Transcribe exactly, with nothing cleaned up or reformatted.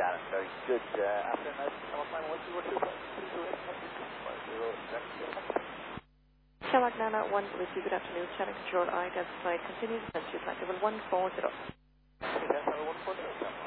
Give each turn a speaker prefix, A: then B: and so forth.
A: Got it. Very good. Uh, after night, climb one zero two five zero zero
B: Shamrock Nana one three two, good afternoon. Channel Control I identified continuous sentry flight level one four zero.
A: Okay, that's level one four zero.